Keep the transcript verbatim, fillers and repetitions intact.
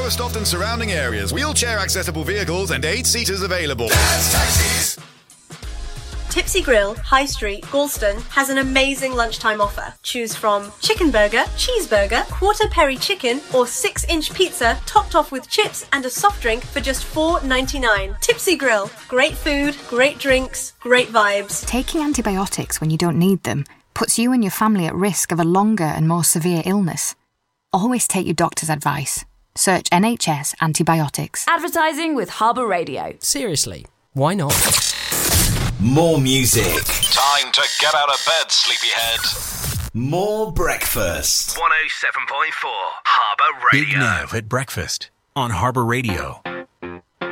Lowestoft and surrounding areas. Wheelchair accessible vehicles and eight seaters available. Dad's Taxis. Tipsy Grill, High Street, Galston has an amazing lunchtime offer. Choose from chicken burger, cheeseburger, quarter peri chicken or six inch pizza topped off with chips and a soft drink for just four ninety-nine. Tipsy Grill, great food, great drinks, great vibes. Taking antibiotics when you don't need them puts you and your family at risk of a longer and more severe illness. Always take your doctor's advice. Search N H S antibiotics. Advertising with Harbour Radio. Seriously, why not? More music. Time to get out of bed, sleepyhead. More breakfast. one oh seven point four Harbour Radio. Big Nev at breakfast on Harbour Radio.